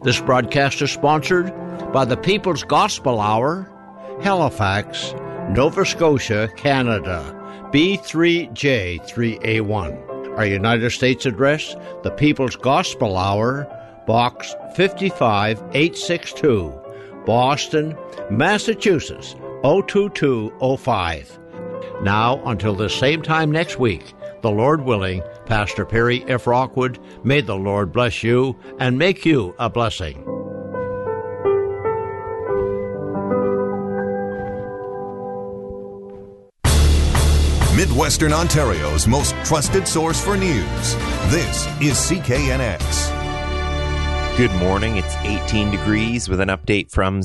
This broadcast is sponsored by the People's Gospel Hour, Halifax, Nova Scotia, Canada, B3J3A1. Our United States address, the People's Gospel Hour, Box 55862, Boston, Massachusetts, 02205. Now, until the same time next week, the Lord willing, Pastor Perry F. Rockwood, may the Lord bless you and make you a blessing. Midwestern Ontario's most trusted source for news. This is CKNX. Good morning. It's 18 degrees with an update from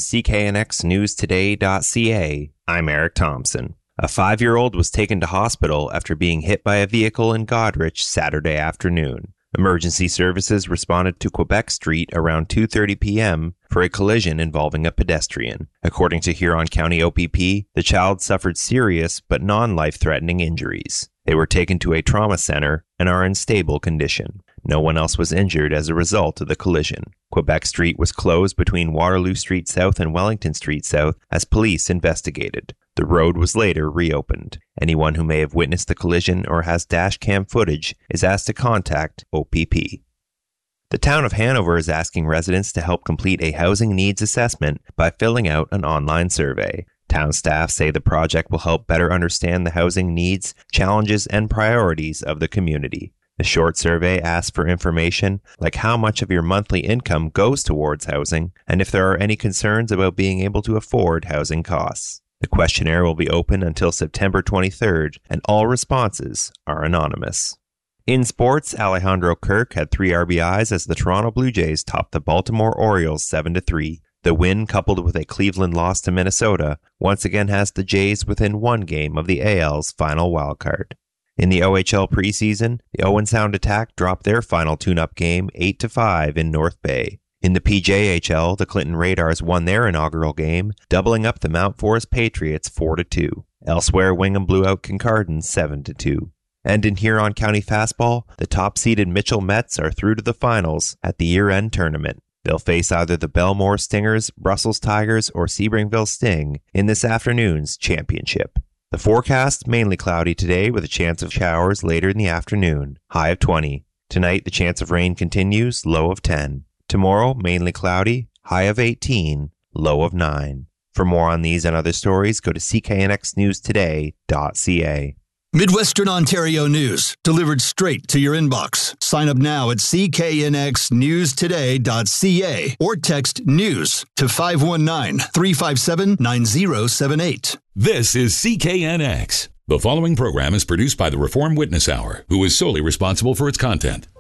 CKNXNewsToday.ca. I'm Eric Thompson. A 5-year-old was taken to hospital after being hit by a vehicle in Goderich Saturday afternoon. Emergency services responded to Quebec Street around 2:30 p.m. for a collision involving a pedestrian. According to Huron County OPP, the child suffered serious but non-life-threatening injuries. They were taken to a trauma center and are in stable condition. No one else was injured as a result of the collision. Quebec Street was closed between Waterloo Street South and Wellington Street South as police investigated. The road was later reopened. Anyone who may have witnessed the collision or has dash cam footage is asked to contact OPP. The town of Hanover is asking residents to help complete a housing needs assessment by filling out an online survey. Town staff say the project will help better understand the housing needs, challenges, and priorities of the community. The short survey asks for information like how much of your monthly income goes towards housing and if there are any concerns about being able to afford housing costs. The questionnaire will be open until September 23rd, and all responses are anonymous. In sports, Alejandro Kirk had 3 RBIs as the Toronto Blue Jays topped the Baltimore Orioles 7-3. The win, coupled with a Cleveland loss to Minnesota, once again has the Jays within 1 game of the AL's final wildcard. In the OHL preseason, the Owen Sound Attack dropped their final tune-up game 8-5 in North Bay. In the PJHL, the Clinton Radars won their inaugural game, doubling up the Mount Forest Patriots 4-2. Elsewhere, Wingham blew out Kincardine 7-2. And in Huron County Fastball, the top-seeded Mitchell Mets are through to the finals at the year-end tournament. They'll face either the Belmore Stingers, Brussels Tigers, or Sebringville Sting in this afternoon's championship. The forecast, mainly cloudy today with a chance of showers later in the afternoon, high of 20. Tonight, the chance of rain continues, low of 10. Tomorrow, mainly cloudy, high of 18, low of 9. For more on these and other stories, go to cknxnewstoday.ca. Midwestern Ontario news, delivered straight to your inbox. Sign up now at cknxnewstoday.ca or text NEWS to 519-357-9078. This is CKNX. The following program is produced by the Reform Witness Hour, who is solely responsible for its content.